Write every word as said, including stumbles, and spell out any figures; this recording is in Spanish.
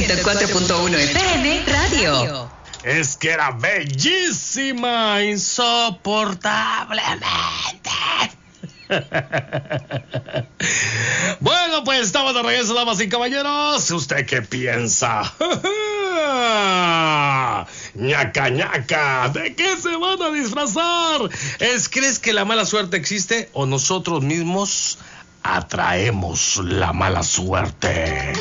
ciento cuatro punto uno F M Radio. Es que era bellísima, insoportablemente. Bueno, pues estamos de regreso, damas y caballeros. ¿Usted qué piensa? ñaca, ñaca, ¿de qué se van a disfrazar? ¿Es, ¿Crees que la mala suerte existe o nosotros mismos atraemos la mala suerte?